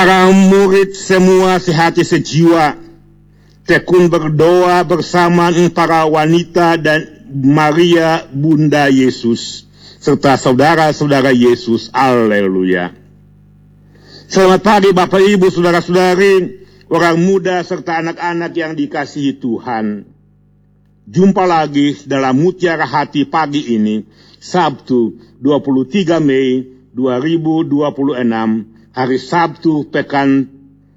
Para murid semua sehati sejiwa, tekun berdoa bersama para wanita dan Maria Bunda Yesus, serta saudara-saudara Yesus. Haleluya. Selamat pagi Bapak Ibu, saudara-saudari, orang muda serta anak-anak yang dikasihi Tuhan. Jumpa lagi dalam Mutiara Hati pagi ini, Sabtu 23 Mei 2026, hari Sabtu pekan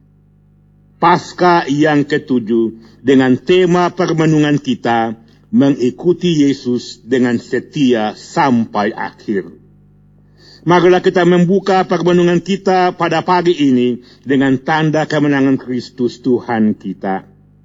Paskah yang ke-7, dengan tema permenungan kita, mengikuti Yesus dengan setia sampai akhir. Marilah kita membuka permenungan kita pada pagi ini dengan tanda kemenangan Kristus Tuhan kita.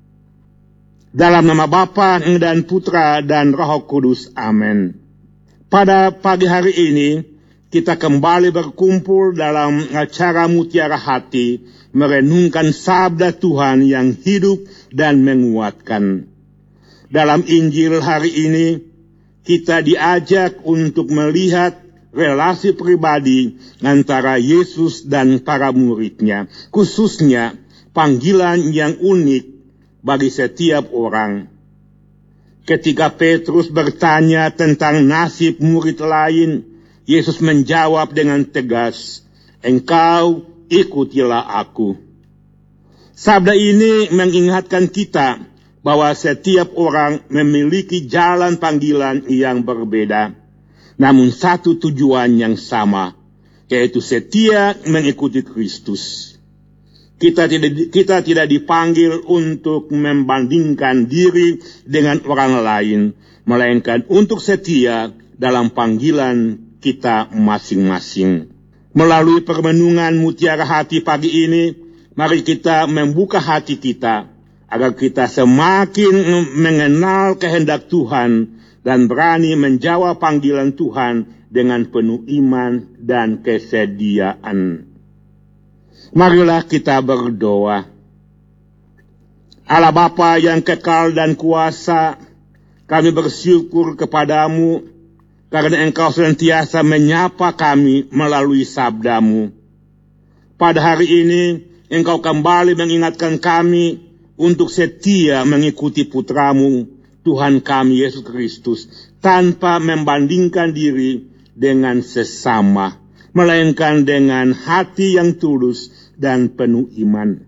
Dalam nama Bapa dan Putra dan Roh Kudus, amin. Pada pagi hari ini, kita kembali berkumpul dalam acara Mutiara Hati, merenungkan sabda Tuhan yang hidup dan menguatkan. Dalam Injil hari ini, kita diajak untuk melihat relasi pribadi antara Yesus dan para muridnya, khususnya panggilan yang unik bagi setiap orang. Ketika Petrus bertanya tentang nasib murid lain, Yesus menjawab dengan tegas, "Engkau ikutilah aku." Sabda ini mengingatkan kita bahwa setiap orang memiliki jalan panggilan yang berbeda, namun satu tujuan yang sama, yaitu setia mengikuti Kristus. Kita tidak dipanggil untuk membandingkan diri dengan orang lain, melainkan untuk setia dalam panggilan kita masing-masing. Melalui permenungan Mutiara Hati pagi ini, mari kita membuka hati kita agar kita semakin mengenal kehendak Tuhan dan berani menjawab panggilan Tuhan dengan penuh iman dan kesediaan. Marilah kita berdoa. Allah Bapa yang kekal dan kuasa, kami bersyukur kepadamu karena Engkau senantiasa menyapa kami melalui sabda-Mu. Pada hari ini, Engkau kembali mengingatkan kami untuk setia mengikuti Putra-Mu, Tuhan kami Yesus Kristus, tanpa membandingkan diri dengan sesama, melainkan dengan hati yang tulus dan penuh iman.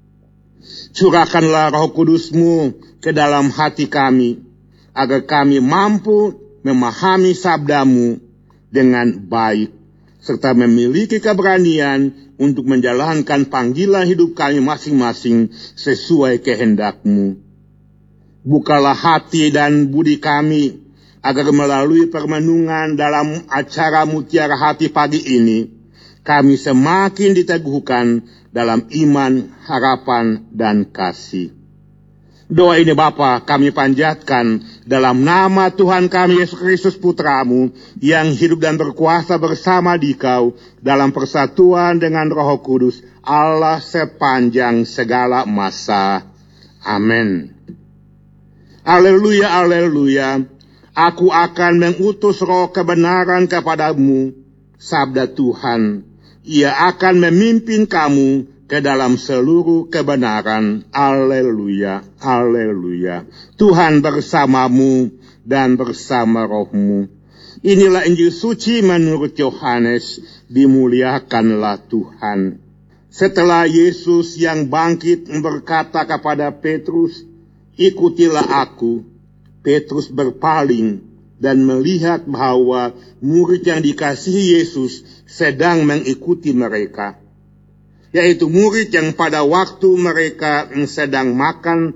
Curahkanlah Roh Kudus-Mu ke dalam hati kami, agar kami mampu memahami sabda-Mu dengan baik, serta memiliki keberanian untuk menjalankan panggilan hidup kami masing-masing sesuai kehendak-Mu. Bukalah hati dan budi kami, agar melalui permenungan dalam acara Mutiara Hati pagi ini, kami semakin diteguhkan dalam iman, harapan, dan kasih. Doa ini Bapa kami panjatkan dalam nama Tuhan kami Yesus Kristus Putra-Mu yang hidup dan berkuasa bersama Dikau dalam persatuan dengan Roh Kudus Allah sepanjang segala masa. Amin. Haleluya, haleluya. Aku akan mengutus roh kebenaran kepadamu, sabda Tuhan. Ia akan memimpin kamu ke dalam seluruh kebenaran. Haleluya, haleluya. Tuhan bersamamu dan bersama rohmu. Inilah Injil suci menurut Yohanes, dimuliakanlah Tuhan. Setelah Yesus yang bangkit berkata kepada Petrus, "Ikutilah aku," Petrus berpaling dan melihat bahwa murid yang dikasihi Yesus sedang mengikuti mereka, yaitu murid yang pada waktu mereka sedang makan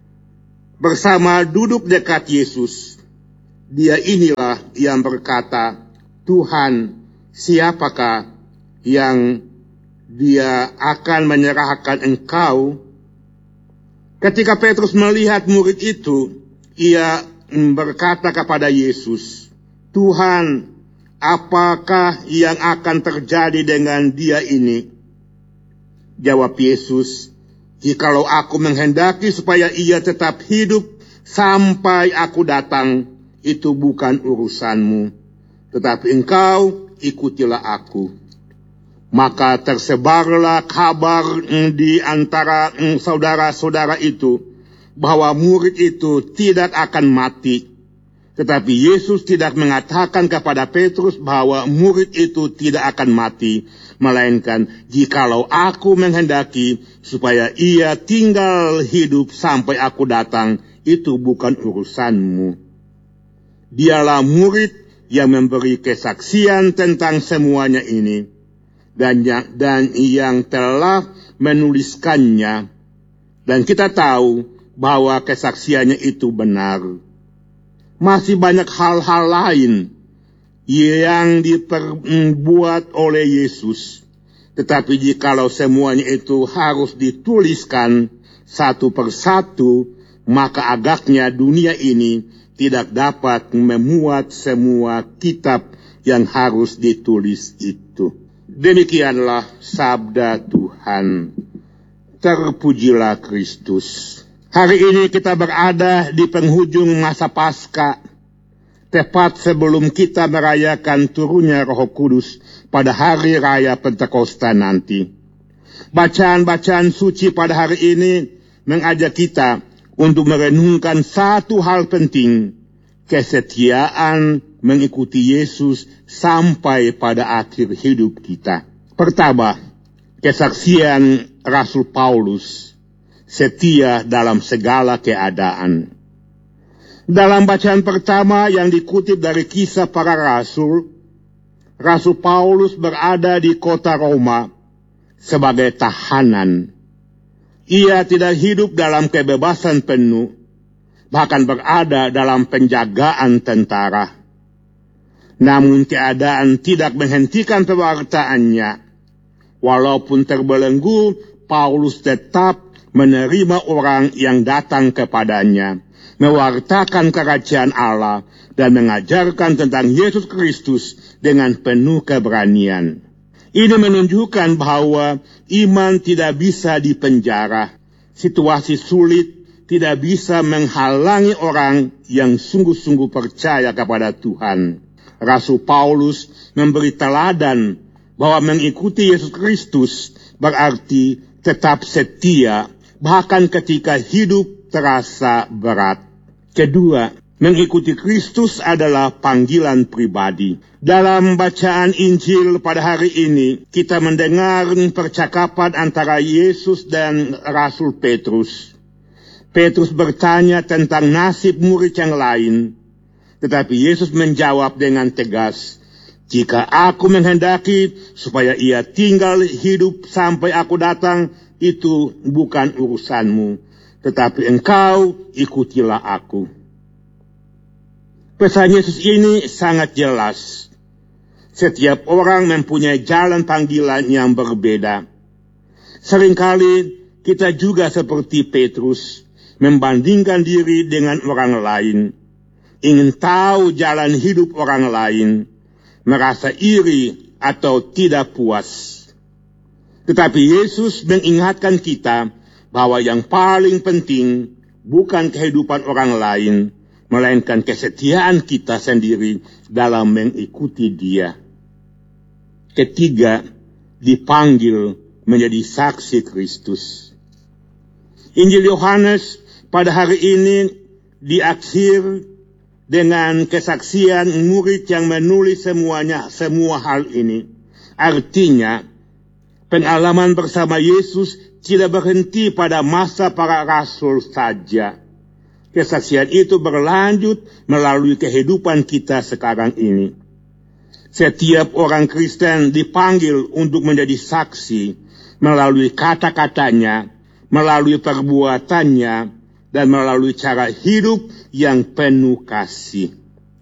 bersama duduk dekat Yesus. Dia inilah yang berkata, "Tuhan, siapakah yang dia akan menyerahkan Engkau?" Ketika Petrus melihat murid itu, ia berkata kepada Yesus, "Tuhan, apakah yang akan terjadi dengan dia ini?" Jawab Yesus, "Jikalau aku menghendaki supaya ia tetap hidup sampai aku datang, itu bukan urusanmu. Tetapi engkau ikutilah aku." Maka tersebarlah kabar di antara saudara-saudara itu bahwa murid itu tidak akan mati. Tetapi Yesus tidak mengatakan kepada Petrus bahwa murid itu tidak akan mati, melainkan jikalau aku menghendaki supaya ia tinggal hidup sampai aku datang, itu bukan urusanmu. Dialah murid yang memberi kesaksian tentang semuanya ini, dan yang telah menuliskannya, dan kita tahu bahwa kesaksiannya itu benar. Masih banyak hal-hal lain yang diperbuat oleh Yesus, tetapi jikalau semuanya itu harus dituliskan satu persatu, maka agaknya dunia ini tidak dapat memuat semua kitab yang harus ditulis itu. Demikianlah sabda Tuhan. Terpujilah Kristus. Hari ini kita berada di penghujung masa Paskah, tepat sebelum kita merayakan turunnya Roh Kudus pada hari raya Pentakosta nanti. Bacaan-bacaan suci pada hari ini mengajak kita untuk merenungkan satu hal penting, kesetiaan mengikuti Yesus sampai pada akhir hidup kita. Pertama, kesaksian Rasul Paulus, setia dalam segala keadaan. Dalam bacaan pertama yang dikutip dari Kisah Para Rasul, Rasul Paulus berada di kota Roma sebagai tahanan. Ia tidak hidup dalam kebebasan penuh, bahkan berada dalam penjagaan tentara. Namun keadaan tidak menghentikan pewartaannya. Walaupun terbelenggu, Paulus tetap menerima orang yang datang kepadanya, mewartakan kerajaan Allah, dan mengajarkan tentang Yesus Kristus dengan penuh keberanian. Ini menunjukkan bahwa iman tidak bisa dipenjara. Situasi sulit tidak bisa menghalangi orang yang sungguh-sungguh percaya kepada Tuhan. Rasul Paulus memberi teladan bahwa mengikuti Yesus Kristus berarti tetap setia, bahkan ketika hidup terasa berat. Kedua, mengikuti Kristus adalah panggilan pribadi. Dalam bacaan Injil pada hari ini, kita mendengar percakapan antara Yesus dan Rasul Petrus. Petrus bertanya tentang nasib murid yang lain, tetapi Yesus menjawab dengan tegas, "Jika aku menghendaki supaya ia tinggal hidup sampai aku datang, itu bukan urusanmu, tetapi engkau ikutilah aku." Pesan Yesus ini sangat jelas. Setiap orang mempunyai jalan panggilan yang berbeda. Seringkali kita juga seperti Petrus, membandingkan diri dengan orang lain, ingin tahu jalan hidup orang lain, merasa iri atau tidak puas. Tetapi Yesus mengingatkan kita bahwa yang paling penting bukan kehidupan orang lain, melainkan kesetiaan kita sendiri dalam mengikuti Dia. Ketiga, dipanggil menjadi saksi Kristus. Injil Yohanes pada hari ini diakhir dengan kesaksian murid yang menulis semua hal ini. Artinya, pengalaman bersama Yesus tidak berhenti pada masa para rasul saja. Kesaksian itu berlanjut melalui kehidupan kita sekarang ini. Setiap orang Kristen dipanggil untuk menjadi saksi melalui kata-katanya, melalui perbuatannya, dan melalui cara hidup yang penuh kasih.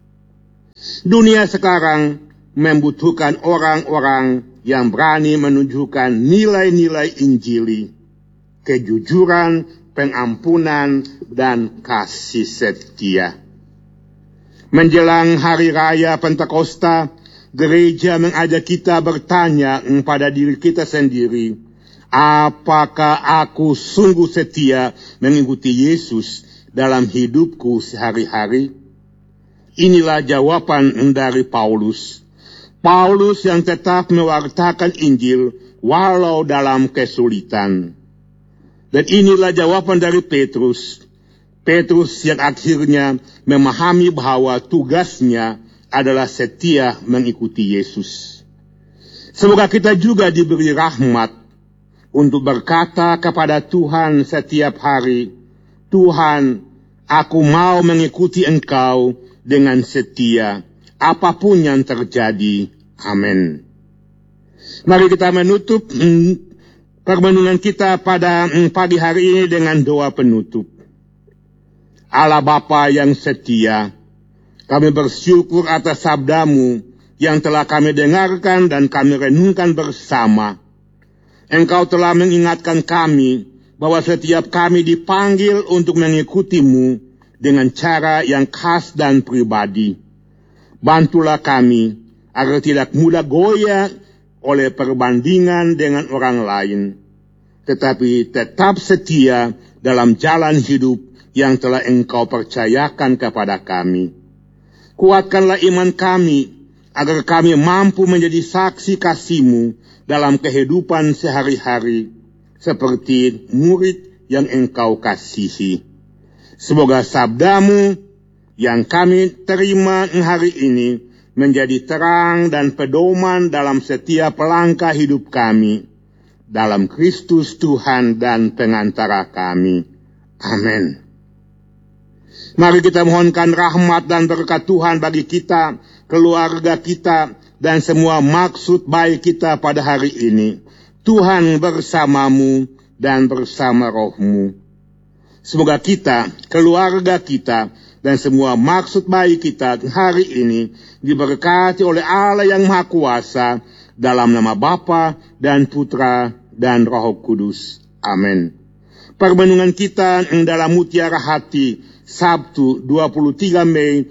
Dunia sekarang membutuhkan orang-orang yang berani menunjukkan nilai-nilai Injili, kejujuran, pengampunan, dan kasih setia. Menjelang hari raya Pentakosta, gereja mengajak kita bertanya pada diri kita sendiri, apakah aku sungguh setia mengikuti Yesus dalam hidupku sehari-hari? Inilah jawaban dari Paulus. Paulus yang tetap mewartakan Injil walau dalam kesulitan. Dan inilah jawaban dari Petrus. Petrus yang akhirnya memahami bahwa tugasnya adalah setia mengikuti Yesus. Semoga kita juga diberi rahmat untuk berkata kepada Tuhan setiap hari, Tuhan, aku mau mengikuti Engkau dengan setia, apapun yang terjadi. Amin. Mari kita menutup permenungan kita pada pagi hari ini dengan doa penutup. Allah Bapa yang setia, kami bersyukur atas sabda-Mu yang telah kami dengarkan dan kami renungkan bersama. Engkau telah mengingatkan kami bahwa setiap kami dipanggil untuk mengikuti-Mu dengan cara yang khas dan pribadi. Bantulah kami agar tidak mudah goyah oleh perbandingan dengan orang lain, tetapi tetap setia dalam jalan hidup yang telah Engkau percayakan kepada kami. Kuatkanlah iman kami, agar kami mampu menjadi saksi kasih-Mu dalam kehidupan sehari-hari, seperti murid yang Engkau kasihi. Semoga sabda-Mu yang kami terima hari ini menjadi terang dan pedoman dalam setiap langkah hidup kami, dalam Kristus Tuhan dan pengantara kami. Amin. Mari kita mohonkan rahmat dan berkat Tuhan bagi kita, keluarga kita, dan semua maksud baik kita pada hari ini. Tuhan bersamamu dan bersama roh-Mu. Semoga kita, keluarga kita, dan semua maksud baik kita hari ini diberkati oleh Allah yang Maha Kuasa, dalam nama Bapa dan Putra dan Roh Kudus. Amin. Permenungan kita dalam Mutiara Hati, Sabtu 23 Mei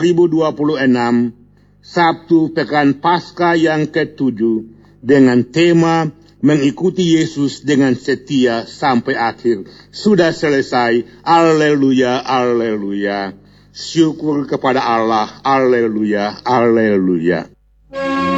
2026, Sabtu Pekan Paskah yang ke-7, dengan tema mengikuti Yesus dengan setia sampai akhir. Sudah selesai. Haleluya, haleluya. Syukur kepada Allah. Haleluya, haleluya.